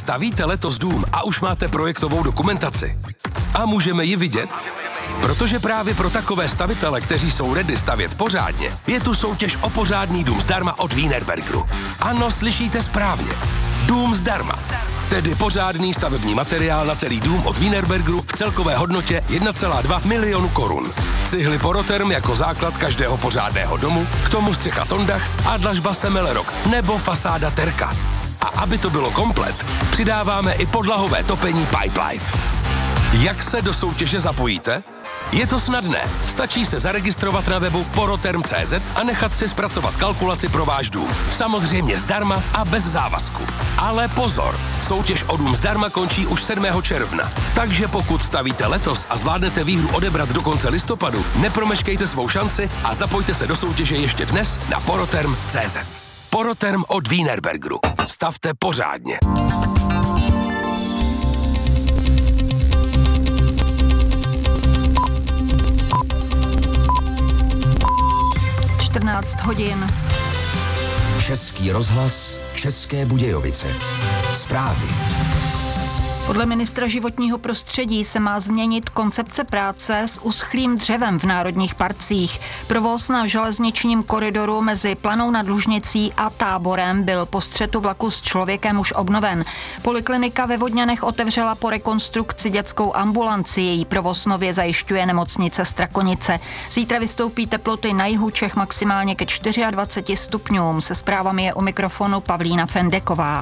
Stavíte letos dům a už máte projektovou dokumentaci? A můžeme ji vidět? Protože právě pro takové stavitele, kteří jsou ready stavět pořádně, je tu soutěž o pořádný dům zdarma od Wienerbergeru. Ano, slyšíte správně. Dům zdarma. Tedy pořádný stavební materiál na celý dům od Wienerbergeru v celkové hodnotě 1,2 milionu korun. Cihly Poroterm jako základ každého pořádného domu, k tomu střecha Tondach a dlažba Semelerok nebo fasáda Terka. A aby to bylo komplet, přidáváme i podlahové topení Pipelife. Jak se do soutěže zapojíte? Je to snadné. Stačí se zaregistrovat na webu poroterm.cz a nechat si zpracovat kalkulaci pro váš dům. Samozřejmě zdarma a bez závazku. Ale pozor, soutěž o dům zdarma končí už 7. června. Takže pokud stavíte letos a zvládnete výhru odebrat do konce listopadu, nepromeškejte svou šanci a zapojte se do soutěže ještě dnes na poroterm.cz. Poroterm od Wienerbergeru. Stavte pořádně. hodin. Český rozhlas, České Budějovice. Zprávy. Podle ministra životního prostředí se má změnit koncepce práce s uschlým dřevem v národních parcích. Provoz na železničním koridoru mezi Planou nad Lužnicí a Táborem byl po střetu vlaku s člověkem už obnoven. Poliklinika ve Vodňanech otevřela po rekonstrukci dětskou ambulanci. Její provoz nově zajišťuje nemocnice Strakonice. Zítra vystoupí teploty na jihu Čech maximálně ke 24 stupňům. Se zprávami je u mikrofonu Pavlína Fendeková.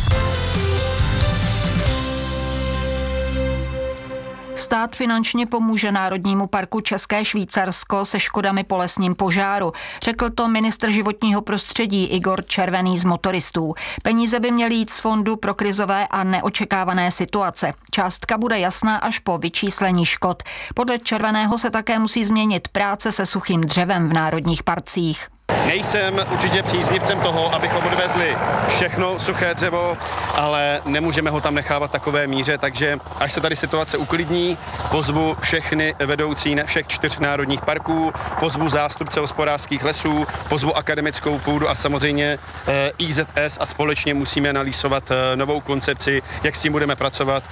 Stát finančně pomůže Národnímu parku České Švýcarsko se škodami po lesním požáru. Řekl to ministr životního prostředí Igor Červený z Motoristů. Peníze by měly jít z fondu pro krizové a neočekávané situace. Částka bude jasná až po vyčíslení škod. Podle Červeného se také musí změnit práce se suchým dřevem v národních parcích. Nejsem určitě příznivcem toho, abychom odvezli všechno suché dřevo, ale nemůžeme ho tam nechávat takové míře, takže až se tady situace uklidní, pozvu všechny vedoucí všech 4 národních parků, pozvu zástupce hospodářských lesů, pozvu akademickou půdu a samozřejmě IZS a společně musíme nalýsovat novou koncepci, jak s tím budeme pracovat.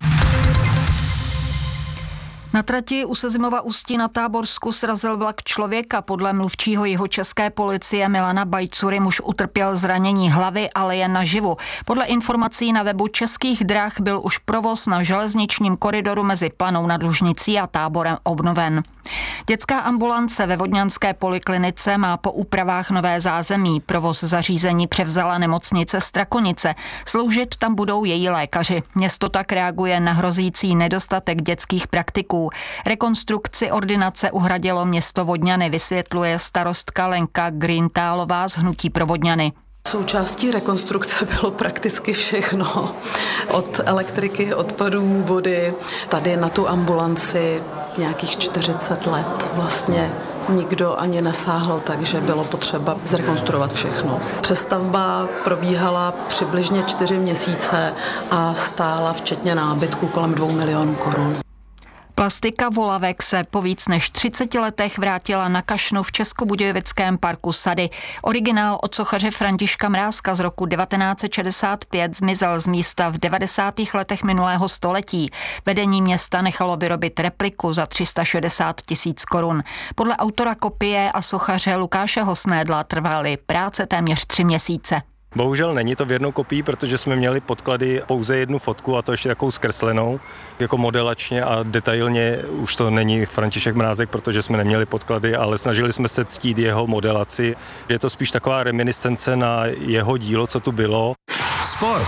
Na trati u Sezimova Ústí na Táborsku srazil vlak člověka. Podle mluvčího jihočeské policie Milana Bajcury muž utrpěl zranění hlavy, ale jen naživu. Podle informací na webu Českých drah byl už provoz na železničním koridoru mezi Planou nad Lužnicí a Táborem obnoven. Dětská ambulance ve vodňanské poliklinice má po úpravách nové zázemí. Provoz zařízení převzala nemocnice Strakonice. Sloužit tam budou její lékaři. Město tak reaguje na hrozící nedostatek dětských praktiků. Rekonstrukci ordinace uhradilo město Vodňany, vysvětluje starostka Lenka Grintálová z Hnutí pro Vodňany. Součástí rekonstrukce bylo prakticky všechno. Od elektriky, odpadů, vody, tady na tu ambulanci nějakých 40 let vlastně nikdo ani nesáhl, takže bylo potřeba zrekonstruovat všechno. Přestavba probíhala přibližně 4 měsíce a stála včetně nábytku kolem 2 milionů korun. Plastika volavek se po víc než 30 letech vrátila na Kašnu v Českobudějovickém parku Sady. Originál od sochaře Františka Mrázka z roku 1965 zmizel z místa v 90. letech minulého století. Vedení města nechalo vyrobit repliku za 360 000 korun. Podle autora kopie a sochaře Lukáše Hosnédla trvaly práce téměř 3 měsíce. Bohužel není to v jednou kopii, protože jsme měli podklady pouze jednu fotku a to ještě takovou zkreslenou, jako modelačně a detailně už to není František Mrázek, protože jsme neměli podklady, ale snažili jsme se ctít jeho modelaci. Je to spíš taková reminiscence na jeho dílo, co tu bylo. Sport.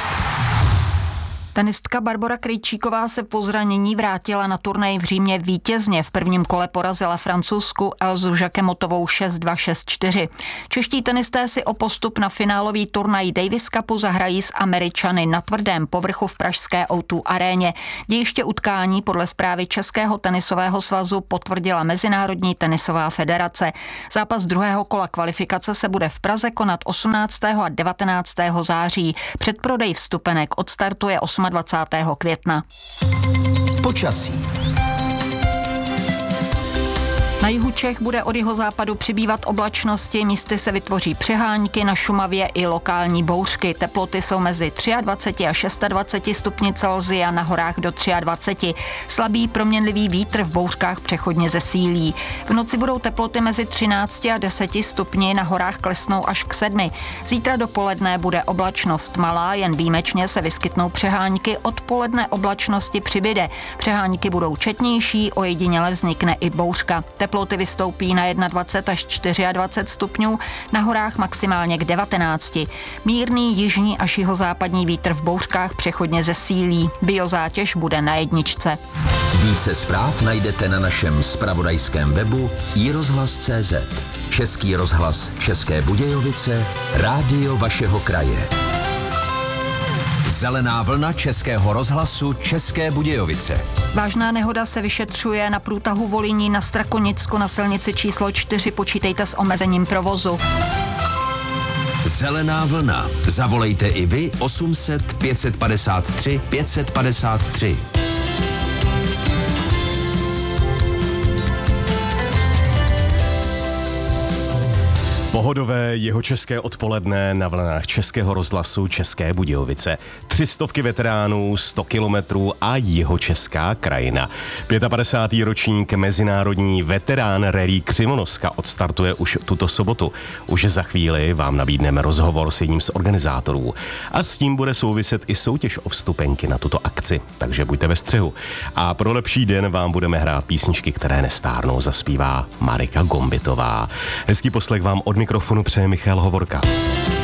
Tenistka Barbora Krejčíková se po zranění vrátila na turnaj v Římě vítězně. V prvním kole porazila Francouzsku Elzu Jacquemotovou 6-2, 6-4. Čeští tenisté si o postup na finálový turnaj Davis Cupu zahrají s Američany na tvrdém povrchu v pražské O2 aréně. Dějiště utkání podle zprávy Českého tenisového svazu potvrdila Mezinárodní tenisová federace. Zápas druhého kola kvalifikace se bude v Praze konat 18. a 19. září. Předprodej vstupenek odstartuje 28. května. Počasí. Na jihu Čech bude od jihozápadu přibývat oblačnosti, místy se vytvoří přehánky, na Šumavě i lokální bouřky. Teploty jsou mezi 23 a 26 stupni Celsia, na horách do 23. Slabý proměnlivý vítr v bouřkách přechodně zesílí. V noci budou teploty mezi 13 a 10 stupni, na horách klesnou až k 7. Zítra dopoledne bude oblačnost malá, jen výjimečně se vyskytnou přehánky, odpoledne oblačnosti přibyde. Přehánky budou četnější, ojediněle vznikne i bouřka. Teploty vystoupí na 21 až 24 stupňů, na horách maximálně k 19. Mírný jižní až jihozápadní vítr v bouřkách přechodně zesílí. Biozátěž bude na 1. Více zpráv najdete na našem zpravodajském webu iRozhlas.cz. Český rozhlas České Budějovice, rádio vašeho kraje. Zelená vlna Českého rozhlasu České Budějovice. Vážná nehoda se vyšetřuje na průtahu Volyní na Strakonicku na silnici číslo 4. Počítejte s omezením provozu. Zelená vlna. Zavolejte i vy 800 553 553. Pohodové jihočeské odpoledne na vlnách Českého rozhlasu České Budějovice. 300 veteránů, 100 kilometrů a jihočeská krajina. 55. ročník Mezinárodní veterán rally Křivonoska odstartuje už tuto sobotu. Už za chvíli vám nabídneme rozhovor s jedním z organizátorů. A s tím bude souviset i soutěž o vstupenky na tuto akci, takže buďte ve střehu. A pro lepší den vám budeme hrát písničky, které nestárnou, zaspívá Marika Gombitová. Hezký poslech vám od mikrofonu přeje Michal Hovorka.